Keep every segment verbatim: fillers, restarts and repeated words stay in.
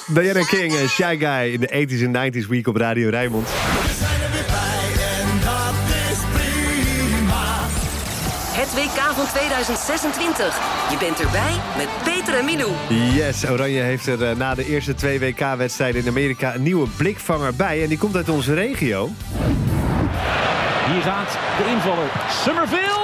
Diana King en Shy Guy in de eighties en nineties Week op Radio Rijnmond. We zijn er weer bij en dat is prima. Het W K van tweeduizend zesentwintig. Je bent erbij met Peter en Milou. Yes, Oranje heeft er uh, na de eerste twee W K-wedstrijden in Amerika een nieuwe blikvanger bij. En die komt uit onze regio. Hier gaat de invaller Summerville.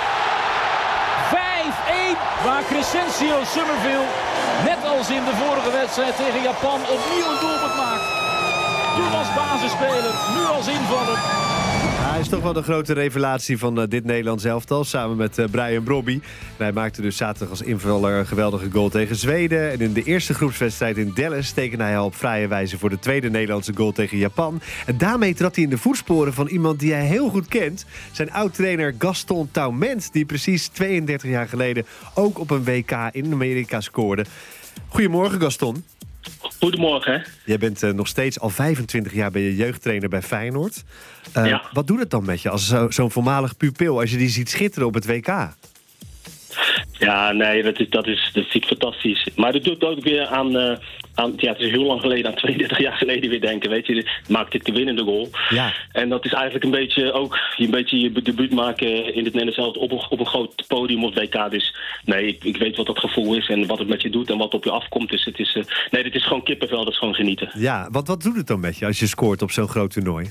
vijf-één, waar Crescencio Summerville, net als in de vorige wedstrijd tegen Japan, opnieuw een doelpunt maakt. Toen als basisspeler, nu als invaller. Hij is toch wel de grote revelatie van uh, dit Nederlands elftal, samen met uh, Brian Brobby. En hij maakte dus zaterdag als invaller een geweldige goal tegen Zweden. En in de eerste groepswedstrijd in Dallas tekende hij al op vrije wijze voor de tweede Nederlandse goal tegen Japan. En daarmee trad hij in de voetsporen van iemand die hij heel goed kent. Zijn oud-trainer Gaston Taument, die precies tweeëndertig jaar geleden ook op een W K in Amerika scoorde. Goedemorgen, Gaston. Goedemorgen. Jij bent uh, nog steeds al vijfentwintig jaar bij je jeugdtrainer bij Feyenoord. Uh, Ja. Wat doet het dan met je als zo, zo'n voormalig pupil, als je die ziet schitteren op het W K? Ja, nee, dat is, dat is, dat is fantastisch. Maar dat doet ook weer aan, uh, aan... Ja, het is heel lang geleden, aan tweeëndertig jaar geleden weer denken. Weet je, maakt dit de winnende goal. Ja. En dat is eigenlijk een beetje ook... een beetje je debuut maken in het Nederlands elftal op een, op een groot podium op W K. Dus nee, ik, ik weet wat dat gevoel is en wat het met je doet en wat op je afkomt. Dus het is... Uh, nee, dit is gewoon kippenvel, dat is gewoon genieten. Ja, wat, wat doet het dan met je als je scoort op zo'n groot toernooi?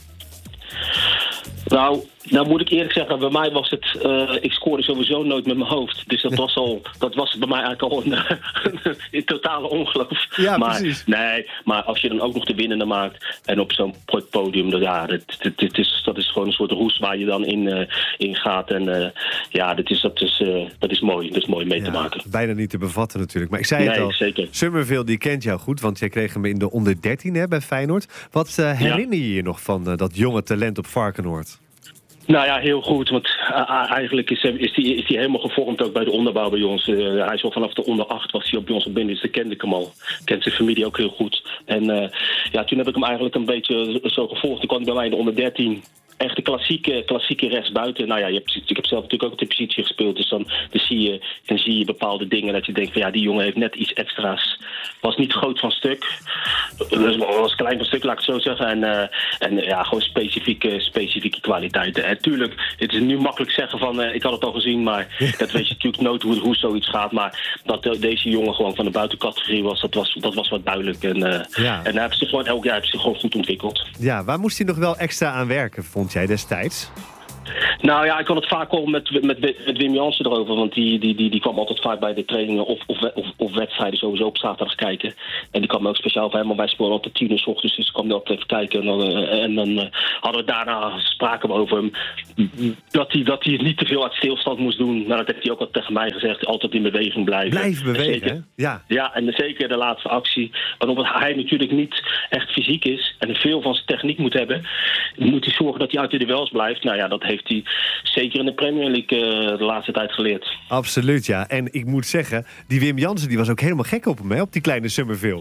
Nou, nou moet ik eerlijk zeggen, bij mij was het... Uh, ik scoorde sowieso nooit met mijn hoofd. Dus dat was al, dat was bij mij eigenlijk al een, een, een totale ongeloof. Ja, maar, precies. Nee, maar als je dan ook nog de winnende maakt en op zo'n podium, dan, ja, dat, dat, dat, is, dat is gewoon een soort roes waar je dan in, uh, in gaat. En uh, ja, dat is, dat, is, uh, dat is mooi. Dat is mooi mee Ja, te maken. bijna niet te bevatten natuurlijk. Maar ik zei het Nee, al, zeker. Summerville die kent jou goed, want jij kreeg hem in de onder dertien hè, bij Feyenoord. Wat uh, herinner je je nog van uh, dat jonge talent op Varkenoord? Nou ja, heel goed. Want uh, eigenlijk is hij is die, is die helemaal gevormd ook bij de onderbouw bij ons. Uh, hij is al vanaf de onder acht was hij op bij ons op binnen, dus dat kende ik hem al. Kent zijn familie ook heel goed. En uh, ja, toen heb ik hem eigenlijk een beetje zo gevolgd. Toen kwam hij bij mij in de onder dertien. Echt de klassieke, klassieke rechtsbuiten. Nou ja, je hebt, ik heb zelf natuurlijk ook op de positie gespeeld. Dus dan, dan, zie je, dan zie je bepaalde dingen dat je denkt van ja, die jongen heeft net iets extra's. Was niet groot van stuk. Dus was klein van stuk, laat ik het zo zeggen. En, uh, en ja, gewoon specifieke, specifieke kwaliteiten. En tuurlijk, het is nu makkelijk zeggen van uh, ik had het al gezien, maar dat weet je natuurlijk nooit hoe, hoe zoiets gaat. Maar dat uh, deze jongen gewoon van de buitencategorie was, dat was, dat was wat duidelijk. En, uh, Ja. en hij heeft zich gewoon elk jaar heeft zich gewoon goed ontwikkeld. Ja, waar moest hij nog wel extra aan werken, vond jij destijds? Nou ja, ik had het vaak al met, met, met Wim Jansen erover. Want die, die, die, die kwam altijd vaak bij de trainingen of, of, of, of wedstrijden sowieso op zaterdag kijken. En die kwam ook speciaal voor hem, want wij speelden altijd tien uur 's ochtends. Dus ik kwam die altijd even kijken. En dan, uh, en dan uh, hadden we daarna spraken we over hem. Dat hij, dat hij het niet te veel uit stilstand moest doen. Nou, dat heeft hij ook al tegen mij gezegd. Altijd in beweging blijven. Blijf bewegen, zeker, hè? Ja. Ja, en zeker de laatste actie. Want omdat hij natuurlijk niet echt fysiek is en veel van zijn techniek moet hebben, moet hij zorgen dat hij uit de duels blijft. Nou ja, dat heeft hij zeker in de Premier League uh, de laatste tijd geleerd. Absoluut, ja. En ik moet zeggen, die Wim Jansen die was ook helemaal gek op hem, hè? Op die kleine Summerville.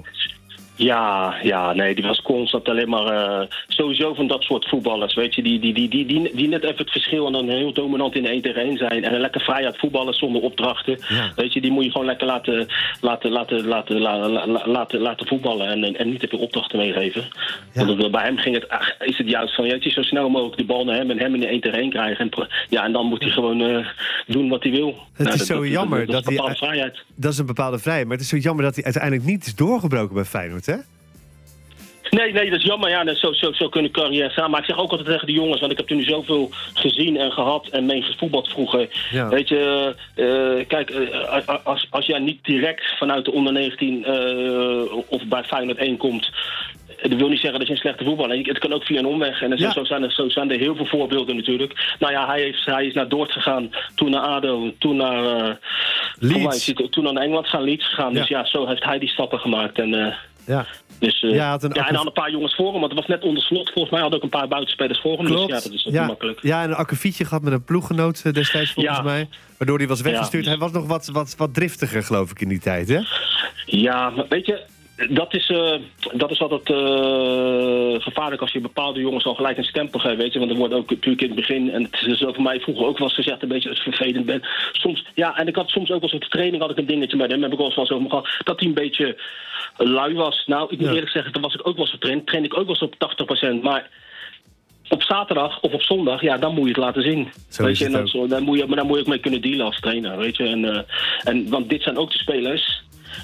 Ja, ja, nee, die was constant alleen maar uh, sowieso van dat soort voetballers, weet je, die, die, die, die, die, die net even het verschil en dan heel dominant in één tegen één zijn en lekker vrij uit voetballen zonder opdrachten. Ja. Weet je, die moet je gewoon lekker laten, laten, laten, laten, la, la, la, laten, laten voetballen en, en, en niet even opdrachten meegeven. Ja. Want bij hem ging het, ach, is het juist van, weet je, zo snel mogelijk de bal naar hem en hem in de één tegen één krijgen. En, pro- ja, en dan moet hij gewoon uh, doen wat hij wil. Het Nou, is zo jammer dat, dat, dat is hij... bepaalde vrijheid. Dat is een bepaalde vrijheid, maar het is zo jammer dat hij uiteindelijk niet is doorgebroken bij Feyenoord, hè? Nee, nee, dat is jammer. Ja, zo, zo, zo kunnen carrières gaan. Maar ik zeg ook altijd tegen de jongens, want ik heb er nu zoveel gezien en gehad en mee gevoetbald vroeger. Ja. Weet je, uh, kijk, uh, als, als jij niet direct vanuit de onder negentien uh, of bij Feyenoord één komt, dat wil niet zeggen dat je een slechte voetballer bent. Het kan ook via een omweg. En zo, Ja. zo, zijn er, zo zijn er heel veel voorbeelden natuurlijk. Nou ja, hij, heeft, hij is naar Dordt gegaan, toen naar ADO, toen naar uh, Leeds. Toen, toen naar Engeland gaan, Leeds gegaan. Ja. Dus ja, zo heeft hij die stappen gemaakt. En, uh, Ja. Dus, uh, Ja, ja, had een en akkev- dan een paar jongens voor hem, want het was net onder slot. Volgens mij hadden ook een paar buitenspelers voor hem. Klopt. Dus ja, dat is ook ja. niet makkelijk. Ja, en een akkefietje gehad met een ploeggenoot uh, destijds volgens Ja. mij. Waardoor hij was weggestuurd. Ja. Hij was nog wat, wat, wat driftiger, geloof ik, in die tijd, hè? Ja, maar weet je, Dat is, uh, dat is altijd uh, gevaarlijk als je bepaalde jongens al gelijk een stempel geeft, weet je. Want er wordt ook natuurlijk in het begin, en het is zo voor mij vroeger ook wel eens gezegd, een beetje als ik vervelend ben. Soms, ja, en ik had soms ook wel eens op de training had ik een dingetje met hem, heb ik wel eens wel over gehad, dat hij een beetje lui was. Nou, ik moet ja. eerlijk zeggen, dan was ik ook wel eens op training, train ik ook wel eens op tachtig procent, maar op zaterdag of op zondag, ja, dan moet je het laten zien. Zo weet je, en het dat, zo, daar moet je, maar daar moet je ook mee kunnen dealen als trainer, weet je. En, uh, en, want dit zijn ook de spelers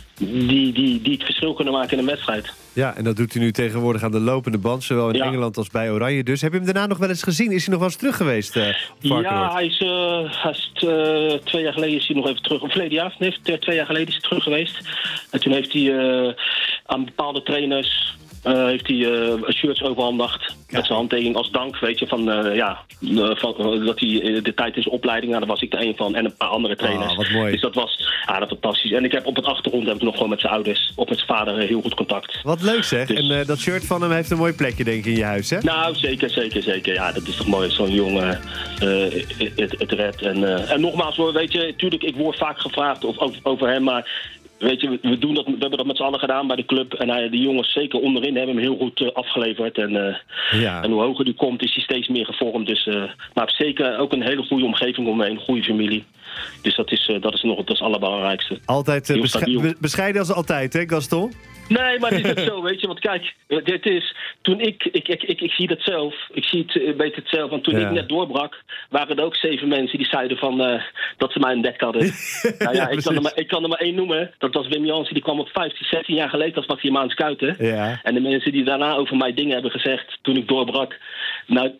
Die, die, die het verschil kunnen maken in een wedstrijd. Ja, en dat doet hij nu tegenwoordig aan de lopende band, zowel in ja. Engeland als bij Oranje. Dus heb je hem daarna nog wel eens gezien? Is hij nog wel eens terug geweest? Uh, ja, hij is, uh, hij is uh, twee jaar geleden is hij nog even terug. Of verleden jaar, nee, twee jaar geleden is hij terug geweest. En toen heeft hij uh, aan bepaalde trainers Uh, heeft hij uh, shirts overhandigd ja. met zijn handtekening als dank, weet je, van, uh, ja, uh, van uh, dat hij uh, de tijd in zijn opleiding, nou, daar was ik de een van, en een paar andere trainers. Oh, wat mooi. Dus dat was ja, dat fantastisch. En ik heb op het achtergrond heb ik nog gewoon met zijn ouders, of met zijn vader, uh, heel goed contact. Wat leuk zeg. Dus, en uh, dat shirt van hem heeft een mooi plekje, denk ik, in je huis, hè? Nou, zeker, zeker, zeker. Ja, dat is toch mooi, zo'n jongen uh, het, het redt. En, uh, en nogmaals hoor, weet je, tuurlijk, ik word vaak gevraagd of, over, over hem, maar weet je, we, doen dat, we hebben dat met z'n allen gedaan bij de club. En hij, die jongens zeker onderin hebben hem heel goed uh, afgeleverd. En, uh, ja. en hoe hoger die komt, is hij steeds meer gevormd. Dus, uh, maar zeker ook een hele goede omgeving omheen, een goede familie. Dus dat is, uh, dat is nog dat is het allerbelangrijkste. Altijd uh, besche- bescheiden als altijd, hè, Gaston? Nee, maar het is het zo, weet je. Want kijk, dit is, toen ik, ik, ik, ik, ik zie dat zelf, ik zie het een beetje het zelf. Want toen ja. ik net doorbrak, waren er ook zeven mensen die zeiden van, uh, dat ze mij ontdekt hadden. nou ja, ja ik, kan er maar, ik kan er maar één noemen. Dat was Wim Jansen, die kwam op vijftien, zestien jaar geleden, dat was hij maar aan het scouten. Ja. En de mensen die daarna over mij dingen hebben gezegd, toen ik doorbrak, nou...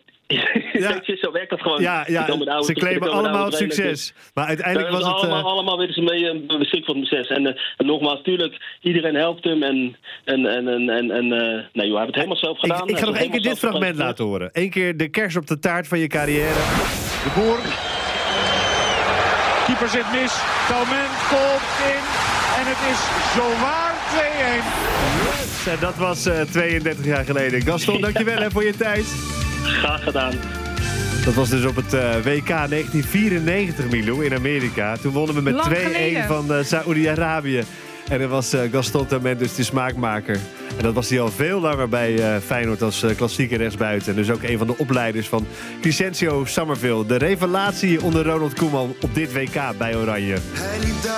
Ja. Zo werkt dat gewoon. Ja, ja. Oude, ze claimen allemaal het succes. Maar uiteindelijk was het... Allemaal, uh... allemaal weer ze mee uh, beschikt van het succes. En, uh, en nogmaals, natuurlijk, iedereen helpt hem. En, en, en, en, en, en uh, nee, joh, hij heeft het helemaal zelf gedaan. Ik, ik ga nog één keer dit fragment laten horen. Eén keer de kers op de taart van je carrière. De Boer. Keeper zit mis. Taumen komt in. En het is zowaar twee-een. Yes, en dat was uh, tweeëndertig jaar geleden. Gaston, dankjewel hè, voor je tijd. Graag gedaan. Dat was dus op het uh, W K negentien vierennegentig, Milou, in Amerika. Toen wonnen we met twee-een van uh, Saoedi-Arabië. En dat was uh, Gaston Taumen dus de smaakmaker. En dat was hij al veel langer bij uh, Feyenoord als uh, klassieke rechtsbuiten. En dus ook een van de opleiders van Crescencio Summerville. De revelatie onder Ronald Koeman op dit W K bij Oranje.